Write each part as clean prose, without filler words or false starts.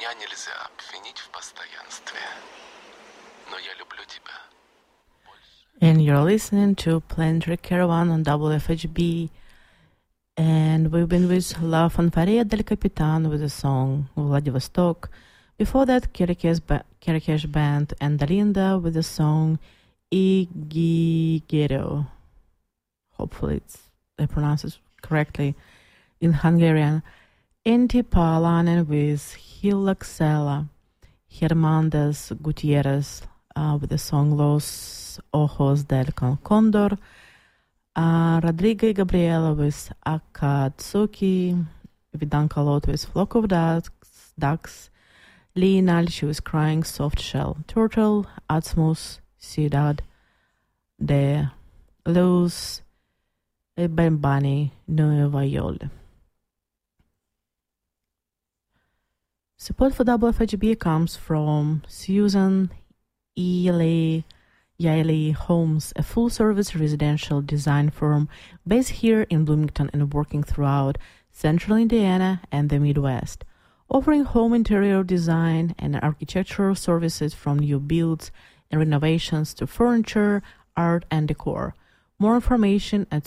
Меня нельзя обвинить в постоянстве, но я люблю тебя. And you're listening to Planetary Caravan on WFHB. And we've been with La Fanfaria del Capitan with the song Vladivostok. Before that, Kirikesh Band and Dalinda with the song Igigero. Hopefully I pronounce it correctly in Hungarian. Inti Palanen with Hilaxela. Hermandes Gutierrez with the song Los Ojos del Condor. Rodrigo y Gabriela with Akatsuki. Vidanka Lot with Flock of Ducks. Lina, she was crying Soft Shell Turtle. Atmos, Ciudad de Luz. Bembani, Nueva York. Support for WFHB comes from Susan Yailey Homes, a full-service residential design firm based here in Bloomington and working throughout Central Indiana and the Midwest, offering home interior design and architectural services from new builds and renovations to furniture, art, and decor. More information at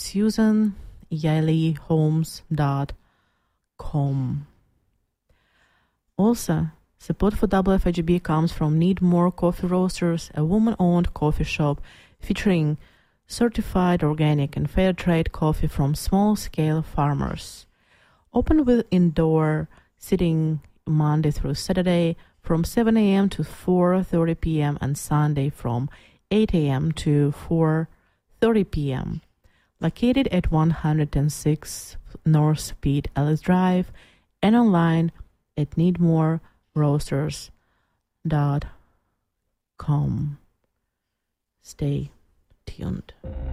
SusanYaileyHomes.com. Also, support for WFHB comes from Need More Coffee Roasters, a woman-owned coffee shop featuring certified organic and fair trade coffee from small-scale farmers. Open with indoor seating Monday through Saturday from 7 a.m. to 4:30 p.m. and Sunday from 8 a.m. to 4:30 p.m. Located at 106 North Speed Ellis Drive and online at needmoreroasters.com. Stay tuned.